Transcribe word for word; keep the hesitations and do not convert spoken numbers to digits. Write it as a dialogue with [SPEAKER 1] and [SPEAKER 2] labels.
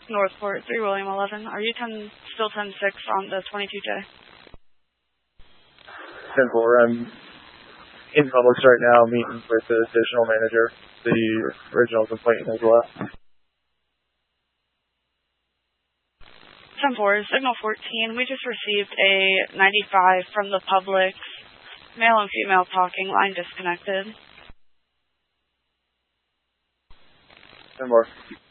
[SPEAKER 1] Northport, three William eleven. Are you ten, still ten six on the twenty-two J?
[SPEAKER 2] ten four, I'm in Publix right now meeting with the divisional manager. The original complaint has left.
[SPEAKER 1] ten four, Signal fourteen. We just received a ninety-five from the Publix. Male and female talking, line disconnected.
[SPEAKER 2] ten four.